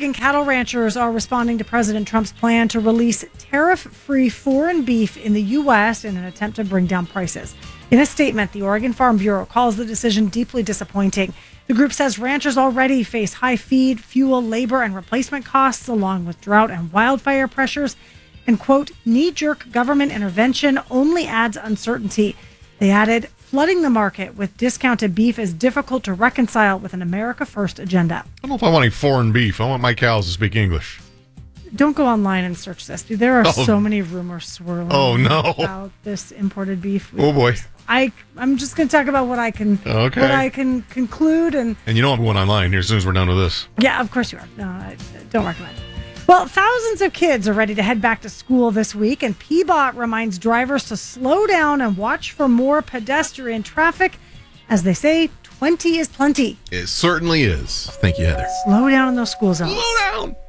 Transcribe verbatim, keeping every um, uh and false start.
Oregon cattle ranchers are responding to President Trump's plan to release tariff-free foreign beef in the U S in an attempt to bring down prices. In a statement, the Oregon Farm Bureau calls the decision deeply disappointing. The group says ranchers already face high feed, fuel, labor, and replacement costs, along with drought and wildfire pressures. And, quote, knee-jerk government intervention only adds uncertainty. They added, flooding the market with discounted beef is difficult to reconcile with an America First agenda. I don't know if I want any foreign beef. I want my cows to speak English. Don't go online and search this. Dude, there are Oh. so many rumors swirling Oh, no. about this imported beef. Oh, boy. I, I'm just going to talk about what I can Okay. what I can conclude. And And you know I'm going online here as soon as we're done with this. yeah, of course you are. No, I don't recommend it. Well, thousands of kids are ready to head back to school this week, and P B O T reminds drivers to slow down and watch for more pedestrian traffic. As they say, twenty is plenty. It certainly is. Thank you, Heather. Slow down in those school zones. Slow down.